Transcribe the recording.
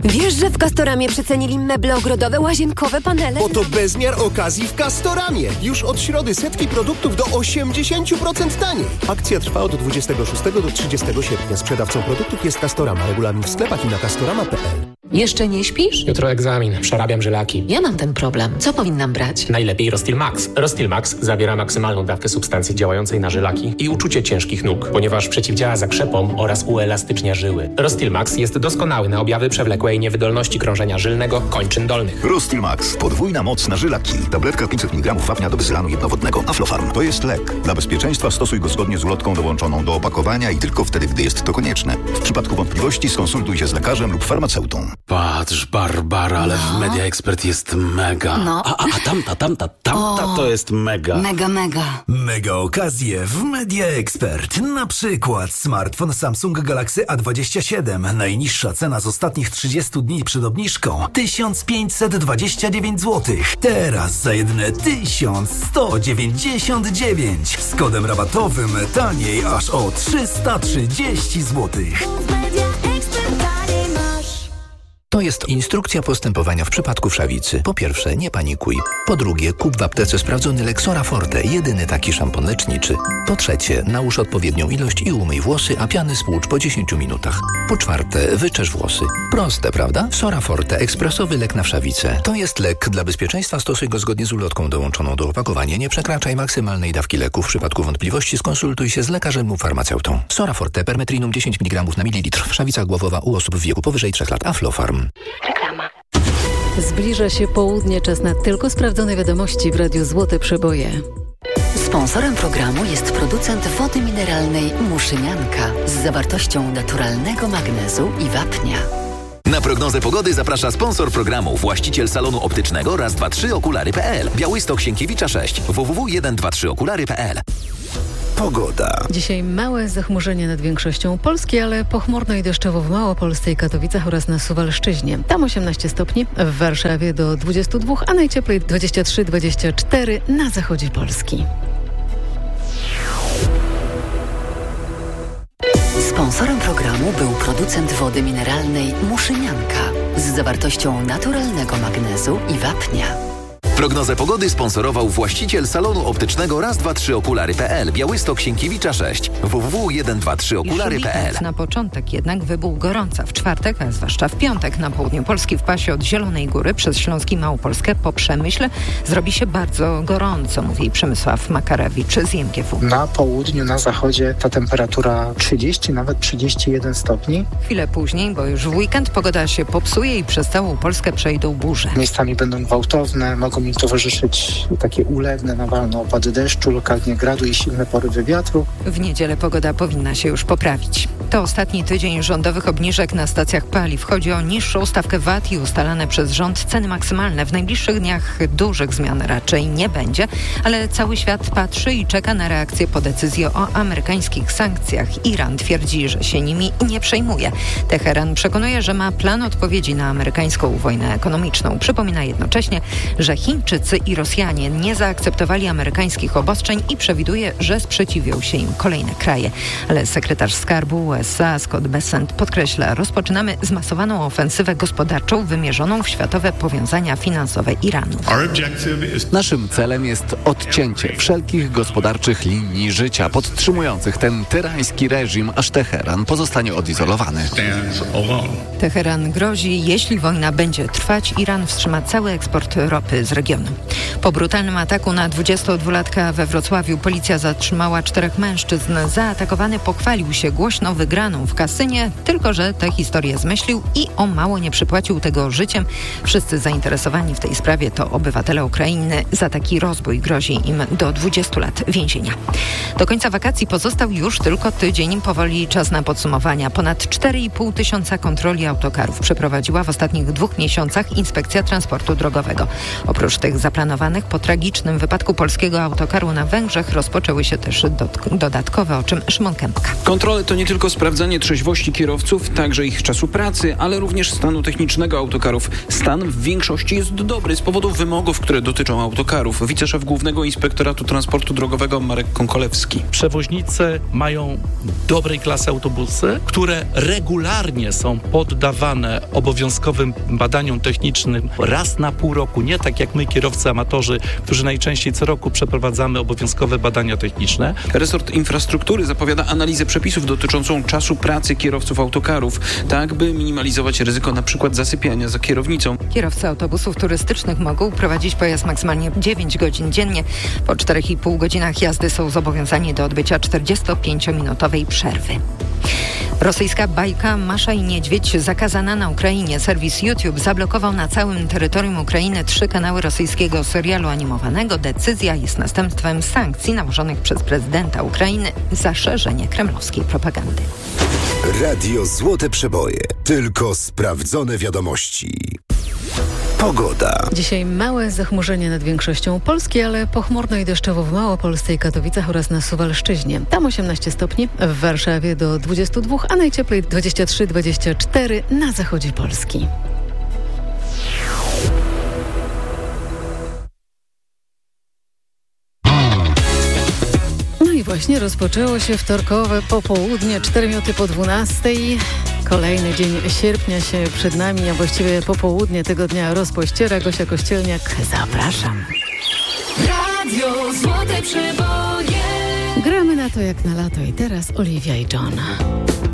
Wiesz, że w Castoramie przecenili meble ogrodowe, łazienkowe, panele? Bo to bezmiar okazji w Castoramie. Już od środy setki produktów do 80% taniej. Akcja trwa od 26 do 30 sierpnia. Sprzedawcą produktów jest Castorama. Regulamin w sklepach i na castorama.pl. Jeszcze nie śpisz? Jutro egzamin. Przerabiam żylaki. Ja mam ten problem. Co powinnam brać? Najlepiej Rostil Max. Rostil Max zawiera maksymalną dawkę substancji działającej na żylaki i uczucie ciężkich nóg, ponieważ przeciwdziała zakrzepom oraz uelastycznia żyły. Rostil Max jest doskonały na objawy przewlekłej niewydolności krążenia żylnego kończyn dolnych. Rostil Max. Podwójna moc na żylaki. Tabletka 500 mg wapnia do bezylanu jednowodnego. Aflofarm. To jest lek. Dla bezpieczeństwa stosuj go zgodnie z ulotką dołączoną do opakowania i tylko wtedy, gdy jest to konieczne. W przypadku wątpliwości skonsultuj się z lekarzem lub farmaceutą. Patrz, Barbara, ale w Media Expert jest mega. No. A tamta to jest mega. Mega. Mega okazje w Media Expert. Na przykład smartfon Samsung Galaxy A27. Najniższa cena z ostatnich 30 dni przed obniżką 1529 zł. Teraz za jedyne 1199. Z kodem rabatowym taniej aż o 330 zł. To jest instrukcja postępowania w przypadku wszawicy. Po pierwsze, nie panikuj. Po drugie, kup w aptece sprawdzony Lexora Forte, jedyny taki szampon leczniczy. Po trzecie, nałóż odpowiednią ilość i umyj włosy, a piany spłucz po 10 minutach. Po czwarte, wyczesz włosy. Proste, prawda? Sora Forte, ekspresowy lek na wszawicę. To jest lek. Dla bezpieczeństwa stosuj go zgodnie z ulotką dołączoną do opakowania. Nie przekraczaj maksymalnej dawki leku. W przypadku wątpliwości skonsultuj się z lekarzem lub farmaceutą. Sora Forte, permetrinum 10 mg na mililitr. Wszawica głowowa u osób w wieku powyżej 3 lat. Aflofarm. Reklama. Zbliża się południe, czas na tylko sprawdzone wiadomości w Radiu Złote Przeboje. Sponsorem programu jest producent wody mineralnej Muszynianka z zawartością naturalnego magnezu i wapnia. Na prognozę pogody zaprasza sponsor programu, właściciel salonu optycznego Raz, 2, 3 okulary.pl. Białystok Sienkiewicza 6 www.123okulary.pl. Pogoda. Dzisiaj małe zachmurzenie nad większością Polski, ale pochmurno i deszczowo w Małopolsce i Katowicach oraz na Suwalszczyźnie. Tam 18 stopni, w Warszawie do 22, a najcieplej 23-24 na zachodzie Polski. Sponsorem programu był producent wody mineralnej Muszynianka z zawartością naturalnego magnezu i wapnia. Prognozę pogody sponsorował właściciel salonu optycznego Raz, 2, 3 okulary.pl. Białystok Sienkiewicza 6 www.123okulary.pl. Na początek jednak wybuch gorąca w czwartek, a zwłaszcza w piątek na południu Polski w pasie od Zielonej Góry przez Śląsk i Małopolskę po Przemyśle zrobi się bardzo gorąco, mówi Przemysław Makarewicz z IMGW. Na południu, na zachodzie ta temperatura 30, nawet 31 stopni. Chwilę później, bo już w weekend pogoda się popsuje i przez całą Polskę przejdą burze. Miejscami będą gwałtowne, mogą im towarzyszyć takie ulewne, nawalne opady deszczu, lokalnie gradu i silne porywy wiatru. W niedzielę pogoda powinna się już poprawić. To ostatni tydzień rządowych obniżek na stacjach paliw. Chodzi o niższą stawkę VAT i ustalane przez rząd ceny maksymalne. W najbliższych dniach dużych zmian raczej nie będzie, ale cały świat patrzy i czeka na reakcję po decyzji o amerykańskich sankcjach. Iran twierdzi, że się nimi nie przejmuje. Teheran przekonuje, że ma plan odpowiedzi na amerykańską wojnę ekonomiczną. Przypomina jednocześnie, że Chińczycy i Rosjanie nie zaakceptowali amerykańskich obostrzeń i przewiduje, że sprzeciwią się im kolejne kraje. Ale sekretarz skarbu USA Scott Bessent podkreśla, rozpoczynamy zmasowaną ofensywę gospodarczą wymierzoną w światowe powiązania finansowe Iranu. Naszym celem jest odcięcie wszelkich gospodarczych linii życia podtrzymujących ten tyrański reżim, aż Teheran pozostanie odizolowany. Teheran grozi, jeśli wojna będzie trwać, Iran wstrzyma cały eksport ropy z regionu. Po brutalnym ataku na 22-latka we Wrocławiu policja zatrzymała 4 mężczyzn. Zaatakowany pochwalił się głośno wygraną w kasynie, tylko że tę historię zmyślił i o mało nie przypłacił tego życiem. Wszyscy zainteresowani w tej sprawie to obywatele Ukrainy. Za taki rozbój grozi im do 20 lat więzienia. Do końca wakacji pozostał już tylko tydzień. Powoli czas na podsumowania. Ponad 4,5 tysiąca kontroli autokarów przeprowadziła w ostatnich 2 miesiącach Inspekcja Transportu Drogowego. Oprócz tych zaplanowanych, po tragicznym wypadku polskiego autokaru na Węgrzech rozpoczęły się też dodatkowe, o czym Szymon Kępka. Kontrole to nie tylko sprawa sprawdzanie trzeźwości kierowców, także ich czasu pracy, ale również stanu technicznego autokarów. Stan w większości jest dobry z powodu wymogów, które dotyczą autokarów. Wiceszef Głównego Inspektoratu Transportu Drogowego Marek Konkolewski. Przewoźnicy mają dobrej klasy autobusy, które regularnie są poddawane obowiązkowym badaniom technicznym raz na pół roku. Nie tak jak my, kierowcy amatorzy, którzy najczęściej co roku przeprowadzamy obowiązkowe badania techniczne. Resort Infrastruktury zapowiada analizę przepisów dotyczącą czasu pracy kierowców autokarów, tak by minimalizować ryzyko na przykład zasypiania za kierownicą. Kierowcy autobusów turystycznych mogą prowadzić pojazd maksymalnie 9 godzin dziennie. Po 4,5 godzinach jazdy są zobowiązani do odbycia 45-minutowej przerwy. Rosyjska bajka Masza i Niedźwiedź zakazana na Ukrainie. Serwis YouTube zablokował na całym terytorium Ukrainy 3 kanały rosyjskiego serialu animowanego. Decyzja jest następstwem sankcji nałożonych przez prezydenta Ukrainy za szerzenie kremlowskiej propagandy. Radio Złote Przeboje. Tylko sprawdzone wiadomości. Pogoda. Dzisiaj małe zachmurzenie nad większością Polski, ale pochmurno i deszczowo w Małopolsce i Katowicach oraz na Suwalszczyźnie. Tam 18 stopni, w Warszawie do 22, a najcieplej 23-24 na zachodzie Polski. No i właśnie rozpoczęło się wtorkowe popołudnie, 4 minuty po 12. Kolejny dzień sierpnia się przed nami, a właściwie popołudnie tego dnia rozpościera. Gosia Kościelniak, zapraszam. Radio Złote Przeboje. Gramy na to jak na lato i teraz Olivia i John.